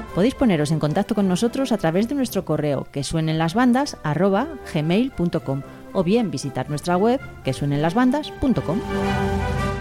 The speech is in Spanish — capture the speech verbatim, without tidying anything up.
Podéis poneros en contacto con nosotros a través de nuestro correo que suenen las bandas arroba gmail punto com o bien visitar nuestra web que suenen las bandas punto com.